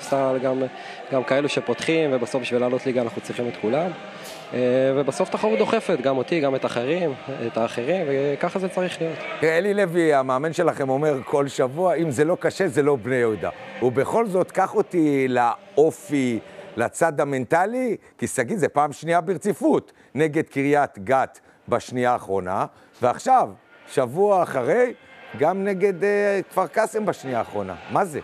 בכדורסל, גם כאלו שפותחים, ובסוף בשביל לעלות ליגה אנחנו צריכים את כולם. ובסוף תחרות דוחפת, גם אותי, גם את האחרים, וככה זה צריך להיות. אלי לוי, המאמן שלכם, אומר כל שבוע, אם זה לא קשה, זה לא בני יהודה. ובכל זאת, קח אותי לאופי, לצד המנטלי, כי סגי, זה פעם שנייה ברציפות, נגד קריית גת בשנייה האחרונה, ועכשיו, שבוע אחרי, גם נגד כפר קאסם בשנייה האחרונה. מה זה?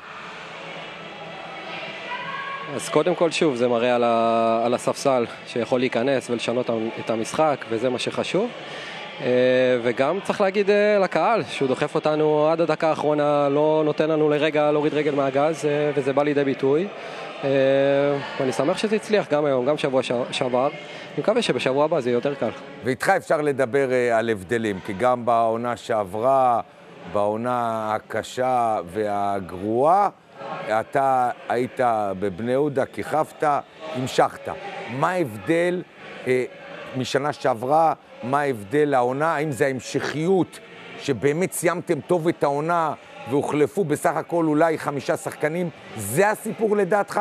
אז קודם כל שוב, זה מראה על הספסל שיכול להיכנס ולשנות את המשחק, וזה מה שחשוב. וגם צריך להגיד לקהל, שהוא דוחף אותנו עד הדקה האחרונה, לא נותן לנו לרגע להוריד רגל מהגז, וזה בא לידי ביטוי. ואני שמח שזה הצליח גם היום, גם שבוע שעבר. אני מקווה שבשבוע הבא זה יהיה יותר קל. ואיתך אפשר לדבר על הבדלים, כי גם בעונה שעברה, בעונה הקשה והגרועה, אתה היית בבני יהודה, כיכבת, המשכת. מה ההבדל משנה שעברה? מה ההבדל לעונה? האם זה ההמשכיות שבאמת סיימתם טוב את העונה והוחלפו בסך הכל אולי 5 שחקנים? זה הסיפור לדעתך?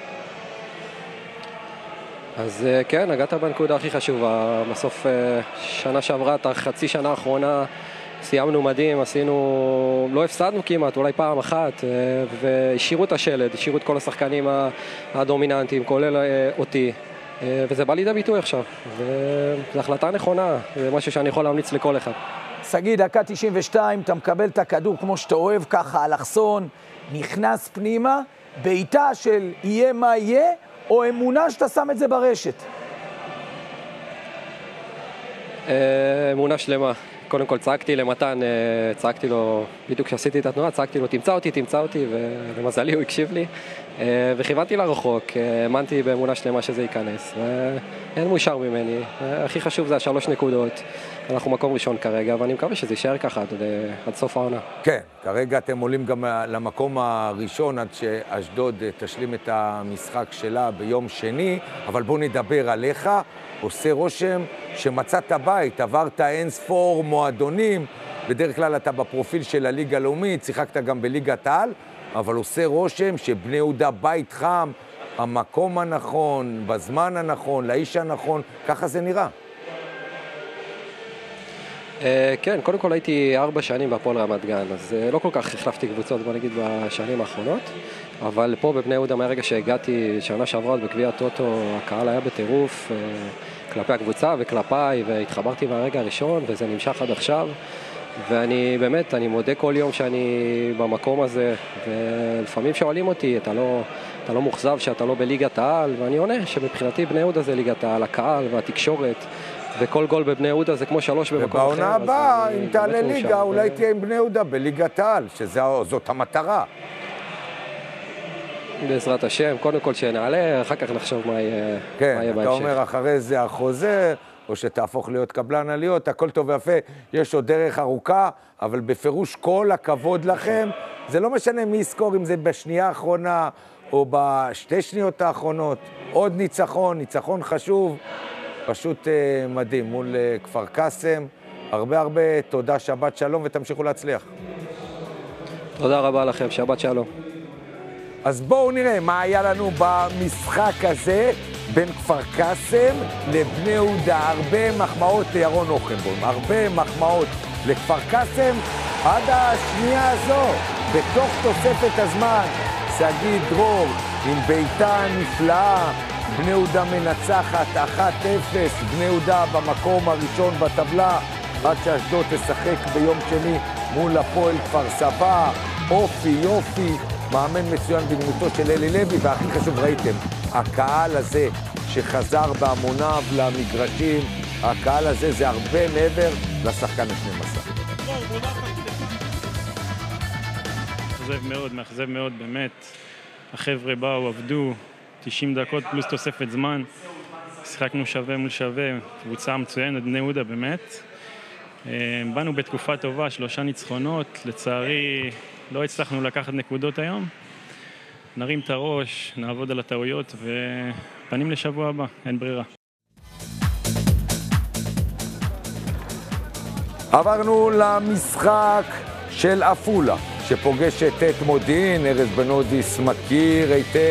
אז כן, הגעת בנקודה הכי חשובה. בסוף שנה שעברה, את החצי שנה האחרונה, סיימנו מדהים, לא הפסדנו כמעט, אולי פעם אחת, והשאירו את השלד, השאירו את כל השחקנים הדומיננטיים, כולל אותי, וזה בא לידי ביטוי עכשיו, וזו החלטה נכונה, זה משהו שאני יכול להמליץ לכל אחד. סגי, דקה 92, אתה מקבל את הכדור כמו שאתה אוהב, ככה אלכסון, נכנס פנימה, בעיטה של יהיה מה יהיה, או אמונה שאתה שם את זה ברשת? אמונה שלמה. קודם כל צעקתי למתן, צעקתי לו, בדיוק כשעשיתי את התנועה, צעקתי לו, תמצא אותי, ולמזלי הוא הקשיב לי, וכיוונתי לרחוק, האמנתי באמונה שלמה שזה ייכנס, ואין מאושר ממני, הכי חשוב זה 3 נקודות, אנחנו מקום ראשון כרגע, ואני מקווה שזה יישאר ככה עד סוף העונה. כן, כרגע אתם עולים גם למקום הראשון, עד שאשדוד תשלים את המשחק שלה ביום שני, אבל בוא נדבר עליך, עושה רושם שמצאת בית, עברת אין ספור מועדונים, בדרך כלל אתה בפרופיל של הליגה הלאומית, שיחקת גם בליגת העל, אבל עושה רושם שבני יהודה בית חם, המקום הנכון, בזמן הנכון, לאיש הנכון, ככה זה נראה. כן, קודם כל הייתי 4 שנים בהפועל רמת גן, אז לא כל כך החלפתי קבוצות, בוא נגיד, בשנים האחרונות, אבל פה בבני יהודה, מהרגע שהגעתי שנה שעברה עוד בגביע הטוטו, הקהל היה בטירוף כלפי הקבוצה וכלפיי, והתחברתי מהרגע הראשון, וזה נמשך עד עכשיו, ואני באמת, אני מודה כל יום שאני במקום הזה, ולפעמים שואלים אותי, אתה לא מוחזב שאתה לא בליגת העל, ואני עונה שמבחינתי בני יהודה זה ליגת העל, הקהל והתקשורת, וכל גול בבני יהודה זה כמו 3 במקום אחר. ובעונה הבאה, אם תעלה ליגה, אולי תהיה עם בני יהודה בליגת העל, שזאת המטרה. בעזרת השם, קודם כל שנעלה, אחר כך נחשוב מה יהיה בהמשך. כן, אתה אומר אחרי זה החוזה, או שתהפוך להיות קבלן עליות, הכל טוב ויפה, יש עוד דרך ארוכה, אבל בפירוש כל הכבוד לכם, זה לא משנה מי יזכור אם זה בשנייה האחרונה, או בשתי שניות האחרונות, עוד ניצחון חשוב, פשוט מדהים, מול כפר קאסם, הרבה תודה, שבת שלום ותמשיכו להצליח. תודה רבה לכם, שבת שלום. אז בואו נראה מה היה לנו במשחק הזה בין כפר קאסם לבני יהודה. הרבה מחמאות לירון אוכנבוים, הרבה מחמאות לכפר קאסם עד השנייה הזו, בתוך תוספת הזמן, סגי דרור עם ביתה נפלאה, בני יהודה מנצחת 1-0, בני יהודה במקום הראשון בטבלה, עד שאשדוד תשחק ביום שני מול הפועל כפר סבא. יופי, מאמן מצוין בדמותו של אלי לוי, והכי חשוב, ראיתם, הקהל הזה שחזר בהמוניו למגרשים, הקהל הזה זה הרבה מעבר לשחקן ה-12. מאכזב מאוד, באמת. החבר'ה באו, עבדו 90 דקות פלוס תוספת זמן. שיחקנו שווה מול שווה, קבוצה מצוינת, בני יהודה באמת. באנו בתקופה טובה, 3 ניצחונות, לצערי לא הצלחנו לקחת נקודות היום. נרים את הראש, נעבוד על הטעויות ופנים לשבוע הבא, אין ברירה. עברנו למשחק של עפולה, שפוגשת את מודיעין. ארז בנודיס מכיר היטב